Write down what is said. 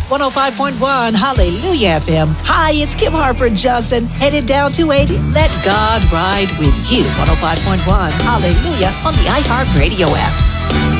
105.1 Hallelujah FM. Hi, it's Kim Harper Johnson, headed down 280. Let God ride with you. 105.1 Hallelujah on the iHeartRadio app.